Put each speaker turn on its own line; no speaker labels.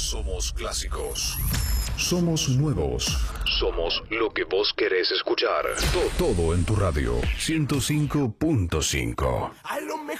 Somos clásicos. Somos nuevos. Somos lo que vos querés escuchar. Todo en tu radio. 105.5.